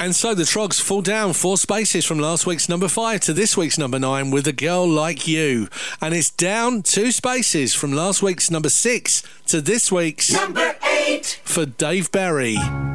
And so the Trogs fall down 4 spaces from last week's number 5 to this week's number 9 with A Girl Like You. And it's down 2 spaces from last week's number 6 to this week's number 8 for Dave Berry.